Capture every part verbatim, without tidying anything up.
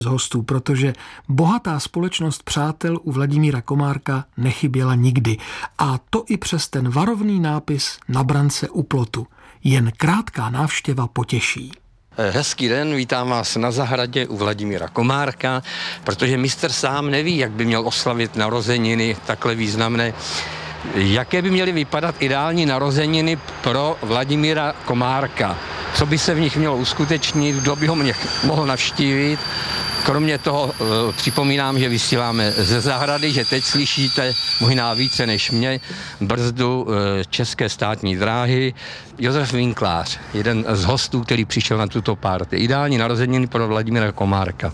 z hostů, protože bohatá společnost přátel u Vladimíra Komárka nechyběla nikdy. A to i přes ten varovný nápis na brance u plotu. Jen krátká návštěva potěší. Hezký den, vítám vás na zahradě u Vladimíra Komárka, protože mistr sám neví, jak by měl oslavit narozeniny takhle významné. Jaké by měly vypadat ideální narozeniny pro Vladimíra Komárka? Co by se v nich mělo uskutečnit, kdo by ho mě mohl navštívit? Kromě toho e, připomínám, že vysíláme ze zahrady, že teď slyšíte možná více než mě brzdu e, České státní dráhy. Josef Winklář, jeden z hostů, který přišel na tuto party. Ideální narozeniny pro Vladimíra Komárka.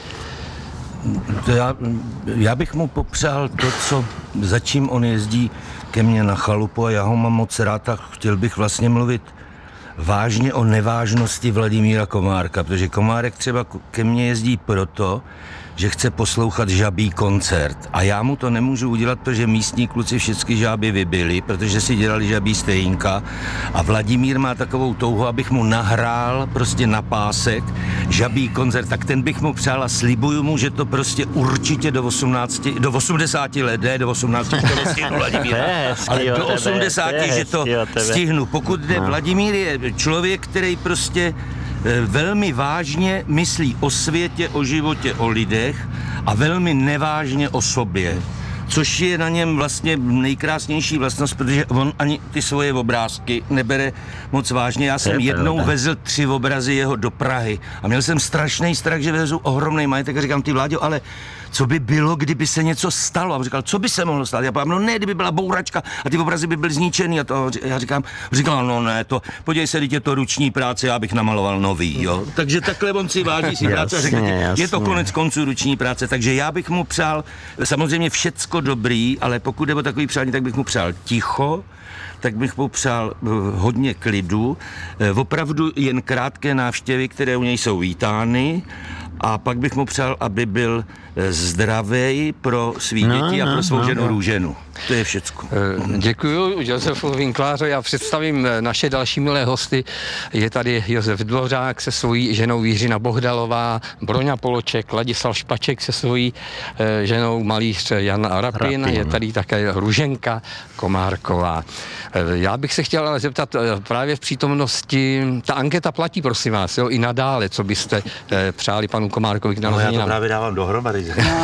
Já, já bych mu popřál to, co, za čím on jezdí ke mně na chalupu, a já ho mám moc rád a chtěl bych vlastně mluvit vážně o nevážnosti Vladimíra Komárka, protože Komárek třeba ke mně jezdí proto, že chce poslouchat žabí koncert. A já mu to nemůžu udělat, protože místní kluci všechny žáby vybili, protože si dělali žabí stejínka. A Vladimír má takovou touhu, abych mu nahrál prostě na pásek žabí koncert. Tak ten bych mu přál a slibuju mu, že to prostě určitě do osmnácti, do osmdesáti let, ne, do osmnácti to nestihnu Vladimíra, ale do osmdesáti, že to stihnu. Pokud jde, Vladimír je člověk, který prostě velmi vážně myslí o světě, o životě, o lidech a velmi nevážně o sobě. Což je na něm vlastně nejkrásnější vlastnost, protože on ani ty svoje obrázky nebere moc vážně. Já jsem jednou vezl tři obrazy jeho do Prahy a měl jsem strašný strach, že vezu ohromný majetek a říkám, ty Vláďo, ale co by bylo, kdyby se něco stalo? A on říkal, co by se mohlo stát? Já povím, no ne, kdyby byla bouračka a ty obrazy by byly zničený. A to já říkám, říkal, no ne, to, podívej se, teď je to ruční práce, já bych namaloval nový, jo. Takže takhle on si váží si práce a říká, je to konec konců ruční práce, takže já bych mu přál samozřejmě všecko dobrý, ale pokud jde o takový přání, tak bych mu přál ticho, tak bych mu přál hodně klidu, opravdu jen krátké návštěvy, které u něj jsou vítány, a pak bych mu přál, aby byl zdravý pro svý no, děti no, a pro svou no, ženu no. Růženu. To je všecko. Děkuju Josefu Winklářovi. Já představím naše další milé hosty. Je tady Josef Dvořák se svojí ženou Jiřina Bohdalová, Broňa Poloček, Ladislav Špaček se svojí ženou malíř Jan Rapin. Rapin. Je tady také Růženka Komárková. Já bych se chtěl ale zeptat právě v přítomnosti, ta anketa platí, prosím vás, jo, i nadále, co byste přáli panu Komárkovi k narozeninám. No já to právě dávám dohromady.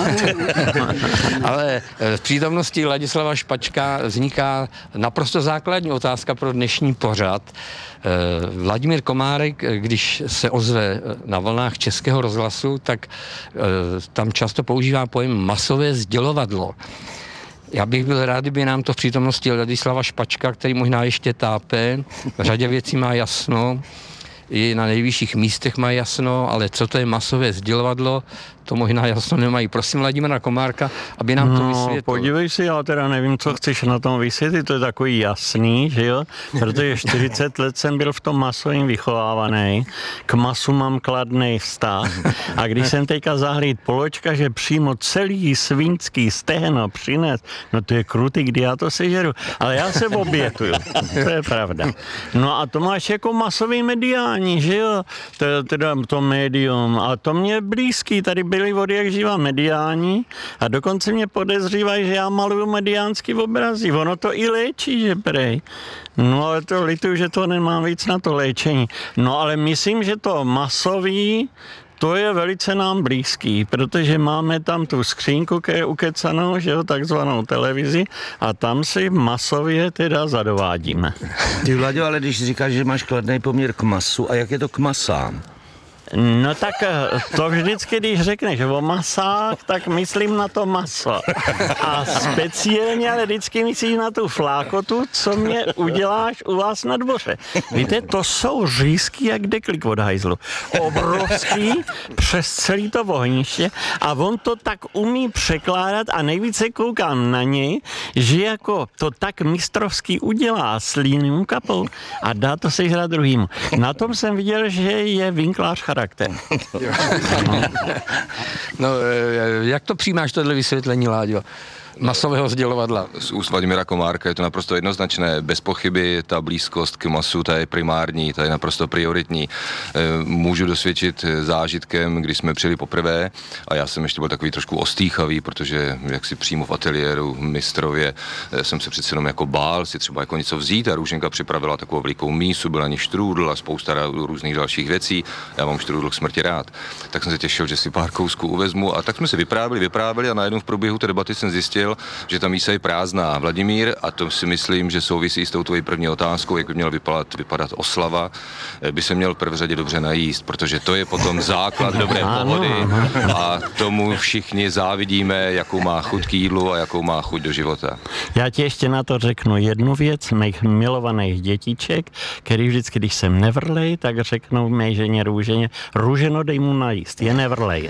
Ale v přítomnosti Ladislava Špačka vzniká naprosto základní otázka pro dnešní pořad. Vladimír Komárek, když se ozve na vlnách Českého rozhlasu, tak tam často používá pojem masové sdělovadlo. Já bych byl rád, kdyby nám to v přítomnosti Ladislava Špačka, který možná ještě tápe, v řadě věcí má jasno, i na nejvyšších místech má jasno, ale co to je masové sdělovadlo, to možná jasno nemají. Prosím Vladimíra Komárka, aby nám to vysvětlil. No, podívej si, já teda nevím, co chceš na tom vysvětlit, to je takový jasný, že jo, protože čtyřicet let jsem byl v tom masovým vychovávaný, k masu mám kladný vztah a když jsem teďka zahlíd Poločka, že přímo celý svínský stehno přines, no to je krutý, kdy já to sežeru, ale já se obětuju, to je pravda. No a to máš jako masový mediální, že jo, to, teda to médium, a to mě blízký, tady byli od jak živa mediální a dokonce mě podezřívají, že já maluju mediánský obrazy. Ono to i léčí, že prej. No ale to lituju, že to nemám víc na to léčení. No ale myslím, že to masový, to je velice nám blízký, protože máme tam tu skřínku, která je ukecanou, že jo, takzvanou televizi a tam si masově teda zadovádíme. Ty Vlaďo, ale když říkáš, že máš kladný poměr k masu, a jak je to k masám? No tak to vždycky, když řekneš o masách, tak myslím na to maso. A speciálně ale vždycky myslíš na tu flákotu, co mě uděláš u vás na dvoře. Víte, to jsou řízky jak deklik od hajzlu. Obrovský přes celý to ohniště a on to tak umí překládat a nejvíce koukám na něj, že jako to tak mistrovský udělá s líným kapou a dá to sežrat druhým. Na tom jsem viděl, že je Winklář charakter. No, jak to přijímáš, tohle vysvětlení, Láďo? masového sdělovadla. Z úst Vladimíra Komárka je to naprosto jednoznačné. Bez pochyby ta blízkost k masu, ta je primární, ta je naprosto prioritní. Můžu dosvědčit zážitkem, když jsme přijeli poprvé a já jsem ještě byl takový trošku ostýchavý, protože jak si přímo v ateliéru mistrově jsem se přece jenom jako bál si třeba jako něco vzít a Růženka připravila takovou velikou mísu, byla ani štrůdl a spousta různých dalších věcí. Já mám štrůdl k smrti rád. Tak jsem se těšil, že si pár kousků uvezmu a tak jsme si vyprávěli, vyprávěli a najednou v průběhu té debaty jsem zjistil, že ta mísa je prázdná. Vladimír, a to si myslím, že souvisí s tou tvojí první otázkou, jak by měl vypadat, vypadat oslava, by se měl v prvé řadě dobře najíst, protože to je potom základ dobré pohody a tomu všichni závidíme, jakou má chuť k jídlu a jakou má chuť do života. Já ti ještě na to řeknu jednu věc, mých milovaných dětiček, který vždycky, když jsem nevrlej, tak řeknou mé ženě Růženě, Růženo, dej mu najíst, je nevrlej.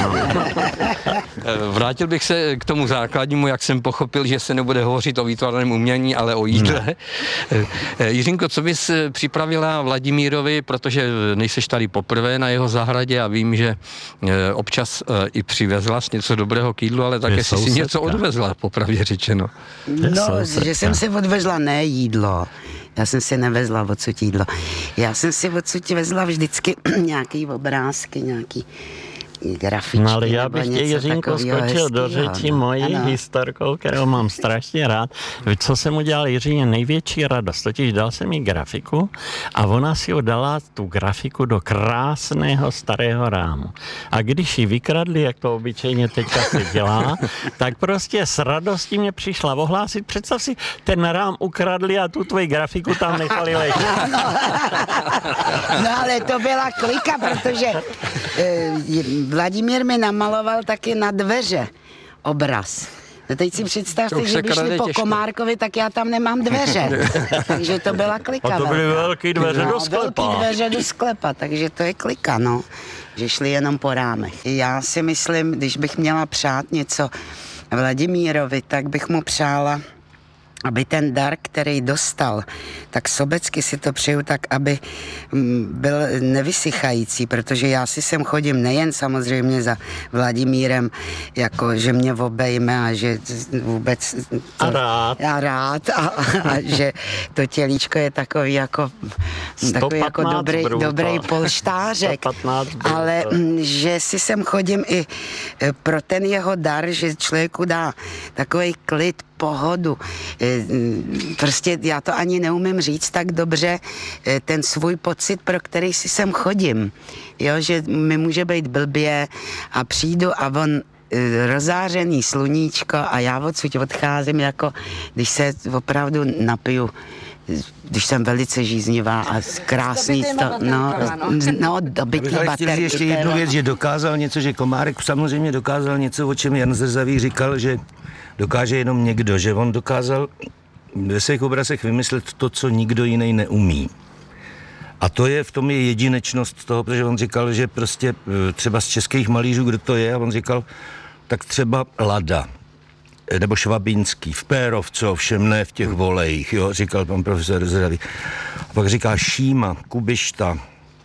Vrátil bych se k tomu základnímu, jak jsem pochopil, že se nebude hovořit o výtvarném umění, ale o jídle. Ne. Jiřinko, co bys připravila Vladimírovi, protože nejseš tady poprvé na jeho zahradě a vím, že občas i přivezla něco dobrého k jídlu, ale také si si něco odvezla, popravdě řečeno. No, že jsem si odvezla ne jídlo. Já jsem si nevezla odsud jídlo. Já jsem si odsud vezla vždycky nějaký obrázky, nějaký grafičky. No ale já bych tě, Jiřinko, skočil do řeči mojí ano. historkou, kterou mám strašně rád. Co jsem udělal Jiřině největší radost, totiž dal jsem jí grafiku a ona si ho dala tu grafiku do krásného starého rámu. A když ji vykradli, jak to obyčejně teďka se dělá, tak prostě s radostí mě přišla ohlásit. Představ si, ten rám ukradli a tu tvoji grafiku tam nechali ležet. No, no ale to byla klika, protože e, Vladimír mi namaloval taky na dveře obraz. No teď si představte, že by šli po těžko. Komárkovi, tak já tam nemám dveře. Takže to byla klika. A to byly velký dveře no, do sklepa. Velký dveře do sklepa, takže to je klika, no. Že šli jenom po rámech. Já si myslím, když bych měla přát něco Vladimírovi, tak bych mu přála, aby ten dar, který dostal, tak sobecky si to přeju tak, aby byl nevysychající, protože já si sem chodím nejen samozřejmě za Vladimírem, jako že mě obejme a že vůbec... To, a rád. A rád a, a že to tělíčko je takový jako, takový jako dobrý, dobrý polštářek, ale že si sem chodím i pro ten jeho dar, že člověku dá takový klid, pohodu. Prostě já to ani neumím říct tak dobře, ten svůj pocit, pro který si sem chodím. Jo, že mi může být blbě a přijdu a on rozářený sluníčko a já odsud odcházím jako, když se opravdu napiju, když jsem velice žíznivá a krásný to, no, no dobytý baterky. Ještě jednu věc, že dokázal něco, že Komárek samozřejmě dokázal něco, o čem Jan Zrzavý říkal, že dokáže jenom někdo, že on dokázal ve svých obrazech vymyslet to, co nikdo jiný neumí. A to je, v tom je jedinečnost toho, protože on říkal, že prostě třeba z českých malířů, kdo to je, a on říkal, tak třeba Lada, nebo Švabínský, v Pérovce, ovšem ne v těch volejích, jo, říkal pan profesor Zrzavý. A pak říká Šíma, Kubišta,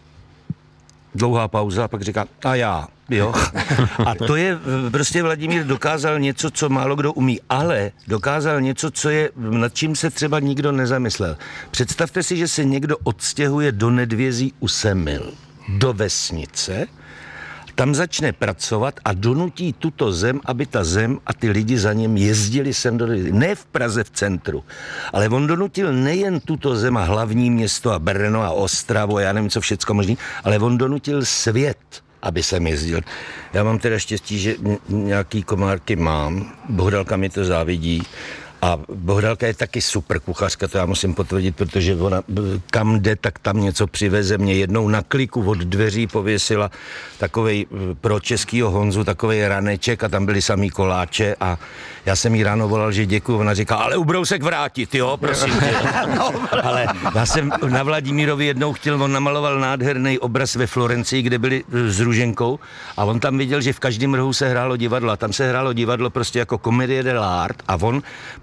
dlouhá pauza, a pak říká, a já, jo. A to je, prostě Vladimír dokázal něco, co málo kdo umí, ale dokázal něco, co je, nad čím se třeba nikdo nezamyslel. Představte si, že se někdo odstěhuje do Nedvězí u Semil, do vesnice, tam začne pracovat a donutí tuto zem, aby ta zem a ty lidi za ním jezdili sem do Nedvězí. Ne v Praze v centru, ale on donutil nejen tuto zem a hlavní město a Brno a Ostravu a já nevím, co všecko možný, ale on donutil svět, aby sem jezdil. Já mám teda štěstí, že nějaký Komárky mám, Bohdalka mi to závidí, a Bohdalka je taky super kuchařka, to já musím potvrdit, protože ona kam jde, tak tam něco přiveze. Mě jednou na kliku od dveří pověsila takovej pro českýho Honzu takovej raneček a tam byly samý koláče a já jsem jí ráno volal, že děkuju. Ona říká, ale ubrousek vrátit, jo, prosím tě. No, ale já jsem na Vladimírovi jednou chtěl, on namaloval nádherný obraz ve Florencii, kde byli s Růženkou a on tam viděl, že v každém rohu se hrálo divadlo a tam se hrálo divadlo prostě jako komedie dell'arte a on prostě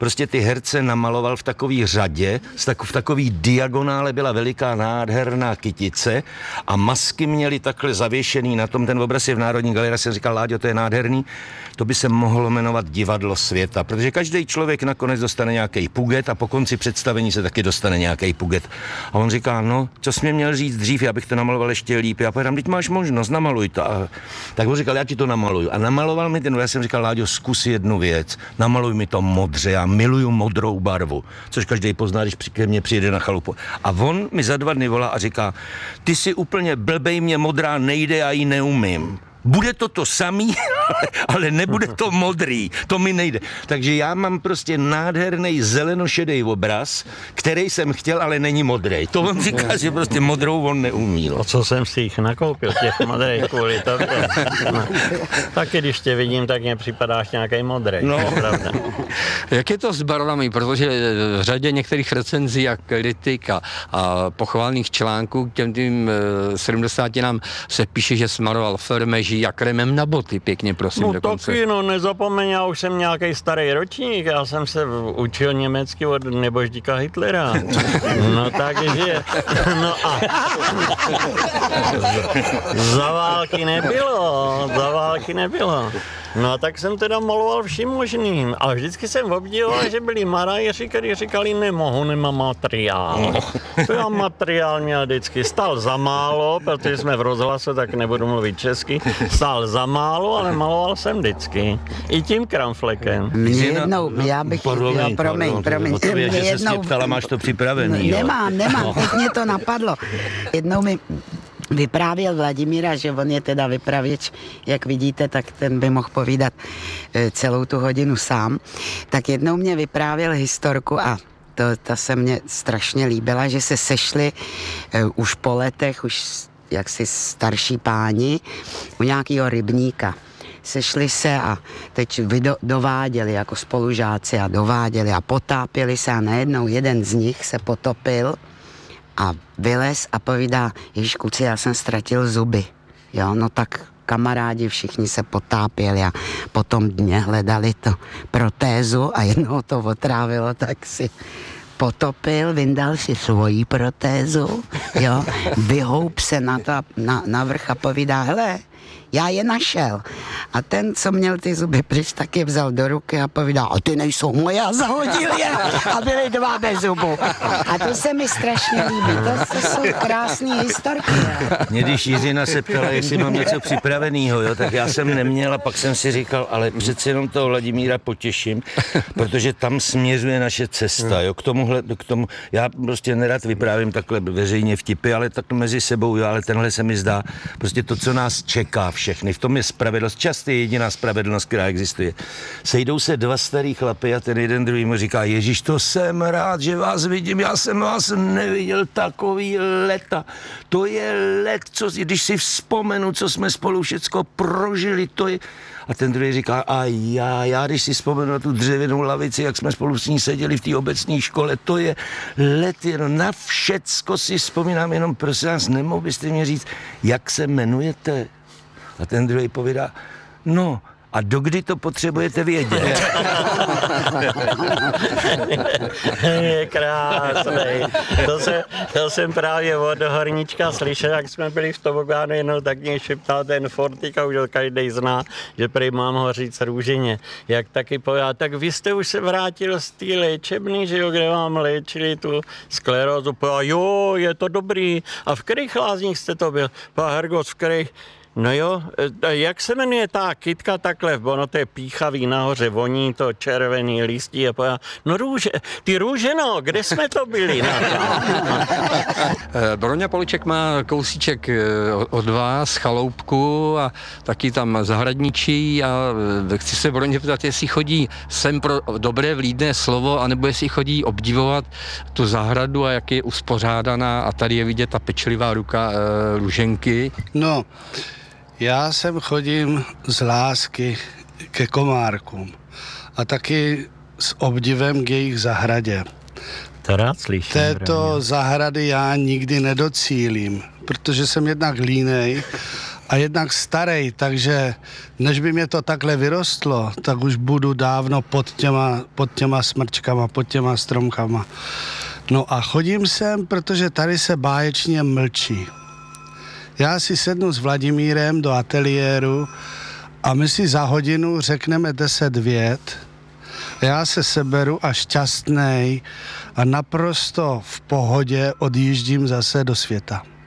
prostě ty herce namaloval v takový řadě, v takový diagonále byla veliká nádherná kytice a masky měly takhle zavěšený na tom, ten obraz je v Národní galerii, jsem říkal, Láďo, to je nádherný, to by se mohlo jmenovat Divadlo světa, protože každý člověk nakonec dostane nějaký puget a po konci představení se taky dostane nějaký puget. A on říká, no, co jsi mě měl říct dřív, já bych to namaloval ještě líp. Já povedám, teď máš možnost, namaluj to. A tak on říkal, já ti to namaluju. A namaloval mi ten, já jsem říkal, Láďo, zkus jednu věc, namaluj mi to modře, já miluju modrou barvu, což každý pozná, když ke mně přijede na chalupu. A on mi za dva dny volá a říká, ty jsi úplně blbej, mě modrá nejde, já ji neumím. Bude to to samý, ale nebude to modrý, to mi nejde. Takže já mám prostě nádherný zelenošedý obraz, který jsem chtěl, ale není modrý. To on říká, že prostě modrou on neumí. O co jsem si jich nakoupil, těch modrých kvůli tobě. No. Taky když tě vidím, tak mě připadáš nějaký modrý. No. Pravda. Jak je to s barvami, protože v řadě některých recenzí a kritik a, a pochválných článků k těm tím sedmdesátinám se píše, že smaroval fermeží a kremem na boty, pěkně prosím no, dokonce. Taky, no nezapomeň, já už jsem nějaký starý ročník, já jsem se učil německy od neboždíka Hitlera. No takže, no a za války nebylo, za války nebylo. No a tak jsem teda maloval vším možným. A vždycky jsem obdivoval, že byli marajeři, kteří říkali, nemohu, nemám materiál. To já materiál měl vždycky. Stál za málo, protože jsme v rozhlasu, tak nebudu mluvit česky. Stál za málo, ale maloval jsem vždycky. I tím kramflekem. Mě jednou, já bych... Promiň, promiň, promiň. O tobě, že se mě ptala, máš to připravený, no, nemám, nemám, teď mě to napadlo. Jednou mi vyprávěl Vladimíra, že on je teda vypravěč, jak vidíte, tak ten by mohl povídat celou tu hodinu sám. Tak jednou mě vyprávěl historku a to, ta se mně strašně líbila, že se sešli uh, už po letech, už jaksi starší páni u nějakého rybníka. Sešli se a teď vydo, dováděli jako spolužáci a dováděli a potápěli se a najednou jeden z nich se potopil a vylez a povídá, Ježíš kluci, já jsem ztratil zuby. Jo, no tak kamarádi všichni se potápěli a potom dně hledali to protézu a jednoho to otrávilo, tak si potopil, vyndal si svoji protézu, jo, vyhoup se na, to, na, na vrch a povídá, hele, já je našel. A ten, co měl ty zuby pryč, tak je vzal do ruky a povídá, a ty nejsou moje, a zahodil je a byly dva bez zubu. A to se mi strašně líbí, to, to jsou krásné historky. Mě když Jiřina se ptala, jestli mám něco připravenýho, jo, tak já jsem neměl a pak jsem si říkal, ale přece jenom toho Vladimíra potěším, protože tam směřuje naše cesta, jo, k tomuhle, k tomu, já prostě nerad vyprávím takhle veřejně vtipy, ale tak mezi sebou, jo, ale tenhle se mi zdá, prostě to, co nás čeká všechny, v tom je spravedlnost, často je jediná spravedlnost, která existuje. Sejdou se dva starý chlapy a ten jeden druhý mu říká, Ježíš, to jsem rád, že vás vidím, já jsem vás neviděl takový leta. To je let, co, když si vzpomenu, co jsme spolu všecko prožili, to je... A ten druhý říká, a já, já, když si vzpomenu na tu dřevěnou lavici, jak jsme spolu s ní seděli v té obecní škole, to je let, jenom na všecko si vzpomínám, jenom prosím vás, nemohl byste mě říct, jak se jmenujete? A ten druhý povídá, no, a dokdy to potřebujete vědět? Je krásný. To, se, to jsem právě od Horníčka slyšel, jak jsme byli v tobogánu, jednou tak mě šeptal ten Fortik a už ho každý zná, že prý mám ho říct růženě. Jak taky povedal, tak vy jste už se vrátil z té léčebny, že jo, kde vám léčili tu sklerózu. Povedal, jo, je to dobrý. A v kterých lázních jste to byl? Povedal, Hergot, v kterých? No jo, jak se jmenuje ta kytka takhle, ono to je píchavý nahoře, voní to červený listí a povedá, no růže, ty růže, no, kde jsme to byli? No. Broňa Poliček má kousíček od vás, chaloupku a taky tam zahradničí a chci se Broně ptat, jestli chodí sem pro dobré vlídné slovo, anebo jestli chodí obdivovat tu zahradu a jak je uspořádaná a tady je vidět ta pečlivá ruka e, Růženky. No, já sem chodím z lásky ke komárkům a taky s obdivem k jejich zahradě. To rád slyším. Této zahrady já nikdy nedocílím, protože jsem jednak línej a jednak starej, takže než by mě to takhle vyrostlo, tak už budu dávno pod těma, pod těma smrčkama, pod těma stromkama. No a chodím sem, protože tady se báječně mlčí. Já si sednu s Vladimírem do ateliéru a my si za hodinu řekneme deset vět. Já se seberu a šťastnej a naprosto v pohodě odjíždím zase do světa.